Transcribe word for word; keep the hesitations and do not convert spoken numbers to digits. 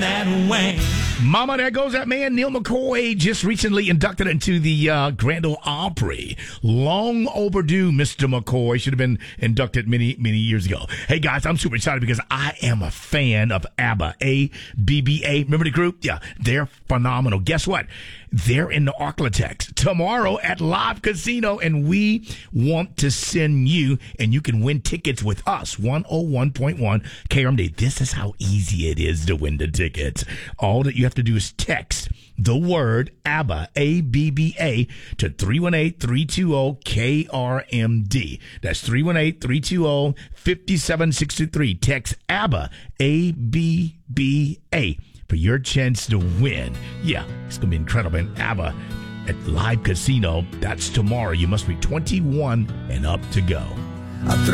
that way. Mama, there goes that man, Neil McCoy, just recently inducted into the uh, Grand Ole Opry. Long overdue, Mister McCoy. Should have been inducted many, many years ago. Hey, guys, I'm super excited because I am a fan of ABBA, A B B A. Remember the group? Yeah, they're phenomenal. Guess what? They're in the Arklatex tomorrow at Live Casino, and we want to send you, and you can win tickets with us, one oh one point one K R M D. This is how easy it is to win the tickets. All that you have to do is text the word ABBA, A B B A, to three one eight, three two zero, K R M D. That's three one eight, three two zero, five seven six three. Text ABBA, A B B A, for your chance to win. Yeah, it's going to be incredible. And ABBA at Live Casino, that's tomorrow. You must be twenty-one and up to go.